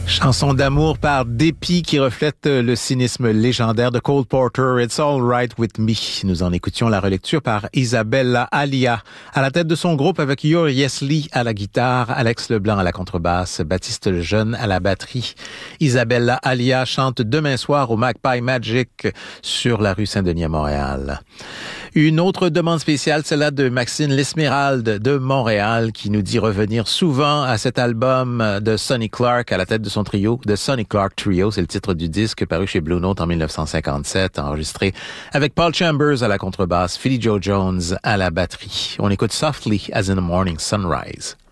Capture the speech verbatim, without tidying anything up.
Chanson d'amour par dépit qui reflète le cynisme légendaire de Cole Porter, It's All Right With Me. Nous en écoutions la relecture par Isabella Alia, à la tête de son groupe avec Yor Yesli à la guitare, Alex Leblanc à la contrebasse, Baptiste Lejeune à la batterie. Isabella Alia chante demain soir au Magpie Magic sur la rue Saint-Denis à Montréal. Une autre demande spéciale, celle-là de Maxine L'Esmeralde de Montréal, qui nous dit revenir souvent à cet album de Sonny Clark à la tête de son trio, The Sonny Clark Trio. C'est le titre du disque paru chez Blue Note en dix-neuf cent cinquante-sept, enregistré avec Paul Chambers à la contrebasse, Philly Joe Jones à la batterie. On écoute Softly as in the Morning Sunrise.